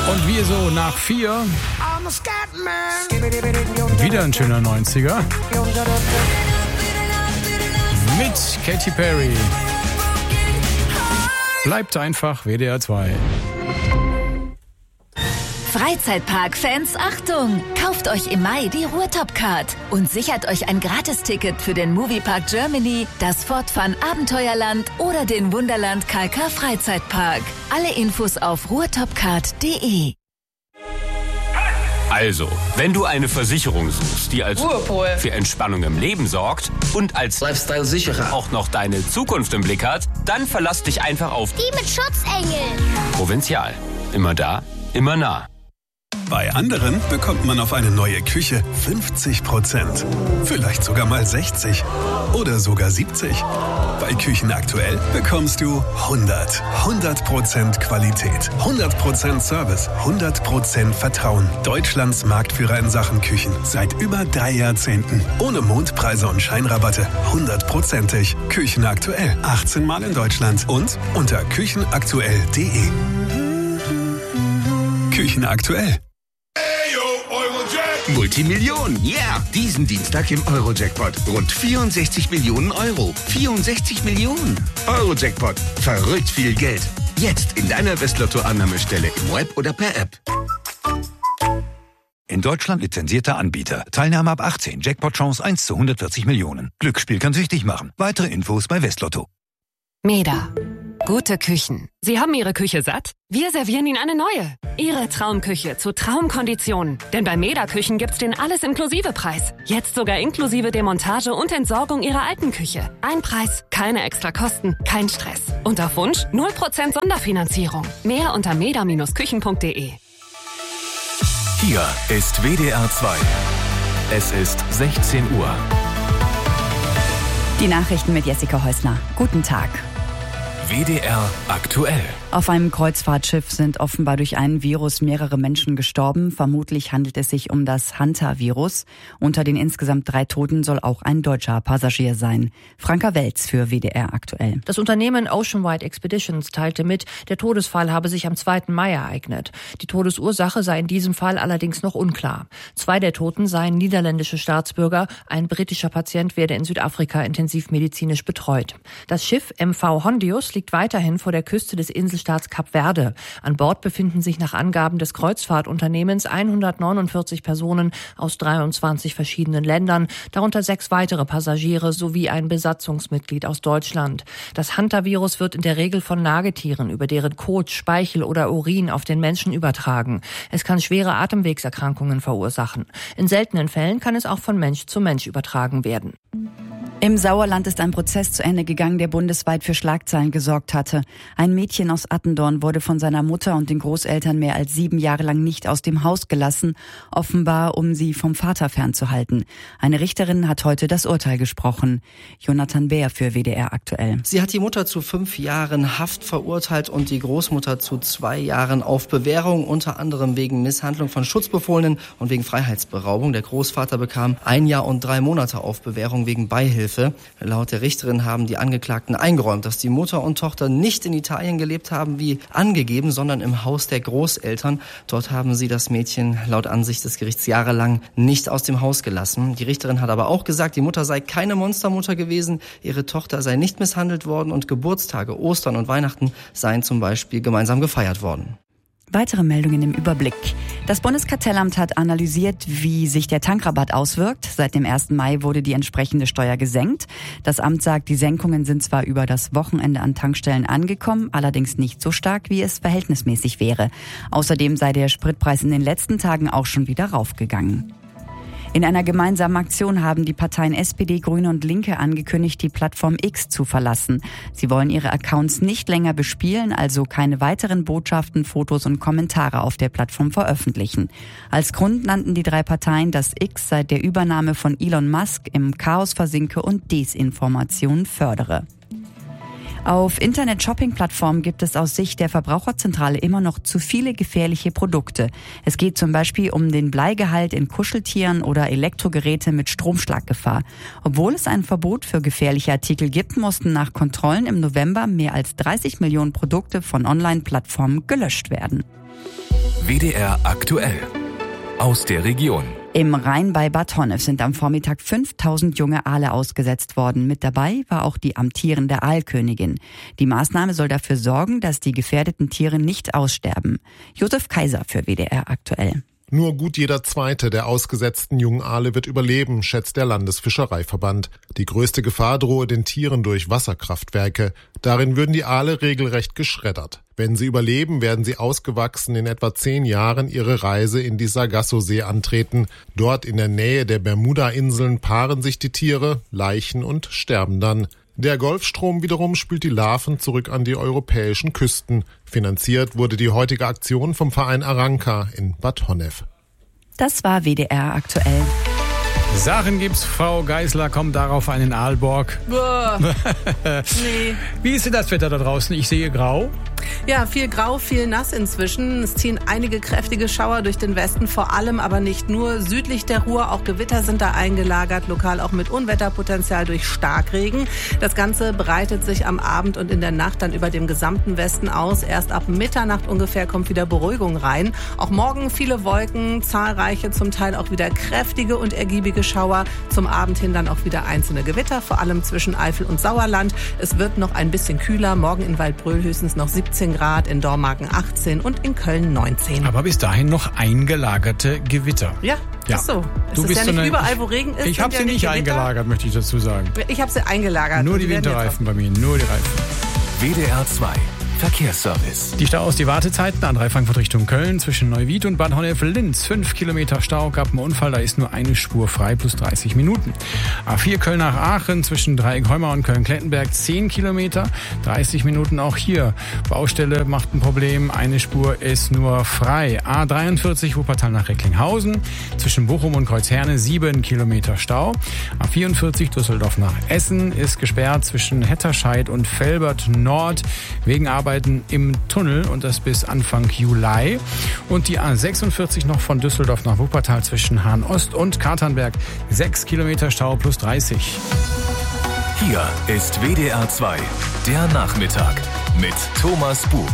Und wir so nach 4. Wieder ein schöner 90er. Mit Katy Perry. Bleibt einfach WDR 2. Freizeitpark-Fans, Achtung! Kauft euch im Mai die Ruhrtop-Card und sichert euch ein Gratisticket für den Moviepark Germany, das Fortfun Abenteuerland oder den Wunderland Kalka Freizeitpark. Alle Infos auf ruhrtopcard.de. Also, wenn du eine Versicherung suchst, die als Ruhepol für Entspannung im Leben sorgt und als Lifestyle-Sicherer auch noch deine Zukunft im Blick hat, dann verlass dich einfach auf die mit Schutzengeln. Provinzial. Immer da, immer nah. Bei anderen bekommt man auf eine neue Küche 50%. Vielleicht sogar mal 60 oder sogar 70. Bei Küchen aktuell bekommst du 100% Qualität, 100% Service, 100% Vertrauen. Deutschlands Marktführer in Sachen Küchen seit über 3 Jahrzehnten. Ohne Mondpreise und Scheinrabatte. 100%ig. Küchen aktuell. 18 Mal in Deutschland und unter küchenaktuell.de. Küchen aktuell. Multimillionen, yeah! Diesen Dienstag im Euro-Jackpot. Rund 64 Millionen Euro. 64 Millionen. Euro-Jackpot. Verrückt viel Geld. Jetzt in deiner Westlotto-Annahmestelle im Web oder per App. In Deutschland lizenzierter Anbieter. Teilnahme ab 18. Jackpot-Chance 1 zu 140 Millionen. Glücksspiel kann süchtig machen. Weitere Infos bei Westlotto. Meda. Gute Küchen. Sie haben Ihre Küche satt? Wir servieren Ihnen eine neue. Ihre Traumküche zu Traumkonditionen. Denn bei Meda Küchen gibt's den Alles-Inklusive-Preis. Jetzt sogar inklusive Demontage und Entsorgung Ihrer alten Küche. Ein Preis, keine extra Kosten, kein Stress. Und auf Wunsch 0% Sonderfinanzierung. Mehr unter meda-küchen.de. Hier ist WDR 2. Es ist 16 Uhr. Die Nachrichten mit Jessica Häusner. Guten Tag. WDR aktuell. Auf einem Kreuzfahrtschiff sind offenbar durch ein Virus mehrere Menschen gestorben. Vermutlich handelt es sich um das Hantavirus. Unter den insgesamt 3 Toten soll auch ein deutscher Passagier sein. Franka Welz für WDR aktuell. Das Unternehmen Oceanwide Expeditions teilte mit, der Todesfall habe sich am 2. Mai ereignet. Die Todesursache sei in diesem Fall allerdings noch unklar. 2 der Toten seien niederländische Staatsbürger. Ein britischer Patient werde in Südafrika intensivmedizinisch betreut. Das Schiff MV Hondius liegt weiterhin vor der Küste des Inselstaats Kap Verde. An Bord befinden sich nach Angaben des Kreuzfahrtunternehmens 149 Personen aus 23 verschiedenen Ländern, darunter 6 weitere Passagiere sowie ein Besatzungsmitglied aus Deutschland. Das Hantavirus wird in der Regel von Nagetieren über deren Kot, Speichel oder Urin auf den Menschen übertragen. Es kann schwere Atemwegserkrankungen verursachen. In seltenen Fällen kann es auch von Mensch zu Mensch übertragen werden. Im Sauerland ist ein Prozess zu Ende gegangen, der bundesweit für Schlagzeilen gesorgt hatte. Ein Mädchen aus Attendorn wurde von seiner Mutter und den Großeltern mehr als 7 Jahre lang nicht aus dem Haus gelassen, offenbar um sie vom Vater fernzuhalten. Eine Richterin hat heute das Urteil gesprochen. Jonathan Bär für WDR aktuell. Sie hat die Mutter zu 5 Jahren Haft verurteilt und die Großmutter zu 2 Jahren auf Bewährung, unter anderem wegen Misshandlung von Schutzbefohlenen und wegen Freiheitsberaubung. Der Großvater bekam 1 Jahr und 3 Monate auf Bewährung wegen Beihilfe. Laut der Richterin haben die Angeklagten eingeräumt, dass die Mutter und Tochter nicht in Italien gelebt haben, wie angegeben, sondern im Haus der Großeltern. Dort haben sie das Mädchen laut Ansicht des Gerichts jahrelang nicht aus dem Haus gelassen. Die Richterin hat aber auch gesagt, die Mutter sei keine Monstermutter gewesen, ihre Tochter sei nicht misshandelt worden und Geburtstage, Ostern und Weihnachten seien zum Beispiel gemeinsam gefeiert worden. Weitere Meldungen im Überblick. Das Bundeskartellamt hat analysiert, wie sich der Tankrabatt auswirkt. Seit dem 1. Mai wurde die entsprechende Steuer gesenkt. Das Amt sagt, die Senkungen sind zwar über das Wochenende an Tankstellen angekommen, allerdings nicht so stark, wie es verhältnismäßig wäre. Außerdem sei der Spritpreis in den letzten Tagen auch schon wieder raufgegangen. In einer gemeinsamen Aktion haben die Parteien SPD, Grüne und Linke angekündigt, die Plattform X zu verlassen. Sie wollen ihre Accounts nicht länger bespielen, also keine weiteren Botschaften, Fotos und Kommentare auf der Plattform veröffentlichen. Als Grund nannten die 3 Parteien, dass X seit der Übernahme von Elon Musk im Chaos versinke und Desinformation fördere. Auf Internet-Shopping-Plattformen gibt es aus Sicht der Verbraucherzentrale immer noch zu viele gefährliche Produkte. Es geht zum Beispiel um den Bleigehalt in Kuscheltieren oder Elektrogeräte mit Stromschlaggefahr. Obwohl es ein Verbot für gefährliche Artikel gibt, mussten nach Kontrollen im November mehr als 30 Millionen Produkte von Online-Plattformen gelöscht werden. WDR aktuell. Aus der Region. Im Rhein bei Bad Honnef sind am Vormittag 5000 junge Aale ausgesetzt worden. Mit dabei war auch die amtierende Aalkönigin. Die Maßnahme soll dafür sorgen, dass die gefährdeten Tiere nicht aussterben. Josef Kaiser für WDR aktuell. Nur gut jeder zweite der ausgesetzten jungen Aale wird überleben, schätzt der Landesfischereiverband. Die größte Gefahr drohe den Tieren durch Wasserkraftwerke. Darin würden die Aale regelrecht geschreddert. Wenn sie überleben, werden sie ausgewachsen in etwa 10 Jahren ihre Reise in die Sargassosee antreten. Dort in der Nähe der Bermuda-Inseln paaren sich die Tiere, laichen und sterben dann. Der Golfstrom wiederum spült die Larven zurück an die europäischen Küsten. Finanziert wurde die heutige Aktion vom Verein Aranka in Bad Honnef. Das war WDR aktuell. Sachen gibt's, Frau Geisler, kommt darauf einen Aalborg. Nee. Wie ist denn das Wetter da draußen? Ich sehe grau. Ja, viel grau, viel nass inzwischen. Es ziehen einige kräftige Schauer durch den Westen, vor allem aber nicht nur. Südlich der Ruhr, auch Gewitter sind da eingelagert, lokal auch mit Unwetterpotenzial durch Starkregen. Das Ganze breitet sich am Abend und in der Nacht dann über dem gesamten Westen aus. Erst ab Mitternacht ungefähr kommt wieder Beruhigung rein. Auch morgen viele Wolken, zahlreiche, zum Teil auch wieder kräftige und ergiebige Schauer. Zum Abend hin dann auch wieder einzelne Gewitter, vor allem zwischen Eifel und Sauerland. Es wird noch ein bisschen kühler, morgen in Waldbröl höchstens noch 17 Grad, in Dormagen 18 und in Köln 19. Aber bis dahin noch eingelagerte Gewitter. Ja, ist so. Du bist ja nicht überall, wo Regen ist. Ich habe sie nicht eingelagert, möchte ich dazu sagen. Ich habe sie eingelagert. Nur die Winterreifen bei mir, nur die Reifen. WDR 2 Verkehrsservice. Die Staus, die Wartezeiten, A3 Frankfurt Richtung Köln zwischen Neuwied und Bad Honnef-Linz. 5 Kilometer Stau, gab einen Unfall, da ist nur eine Spur frei, plus 30 Minuten. A4 Köln nach Aachen zwischen Dreieck-Heumau und Köln-Klettenberg 10 Kilometer, 30 Minuten auch hier. Baustelle macht ein Problem, eine Spur ist nur frei. A43 Wuppertal nach Recklinghausen zwischen Bochum und Kreuzherne 7 Kilometer Stau. A44 Düsseldorf nach Essen ist gesperrt zwischen Hetterscheid und Velbert Nord wegen Arbeiten im Tunnel und das bis Anfang Juli. Und die A46 noch von Düsseldorf nach Wuppertal zwischen Hahn Ost und Katernberg 6 Kilometer Stau plus 30. Hier ist WDR 2, der Nachmittag mit Thomas Bug.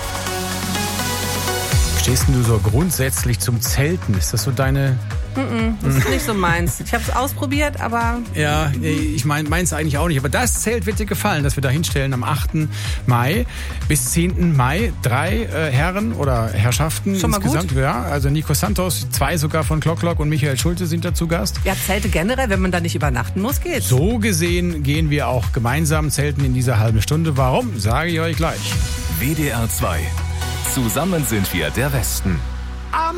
Stehst du so grundsätzlich zum Zelten? Ist das so deine... Das ist nicht so meins. Ich habe es ausprobiert, aber... Ja, ich meins eigentlich auch nicht. Aber das Zelt wird dir gefallen, das wir da hinstellen am 8. Mai bis 10. Mai. 3 Herren oder Herrschaften schon mal insgesamt. Gut. Ja, also Nico Santos, 2 sogar von Klock und Michael Schulte sind dazu Gast. Ja, Zelte generell, wenn man da nicht übernachten muss, geht's. So gesehen gehen wir auch gemeinsam zelten in dieser halben Stunde. Warum? Sage ich euch gleich. WDR 2. Zusammen sind wir der Westen.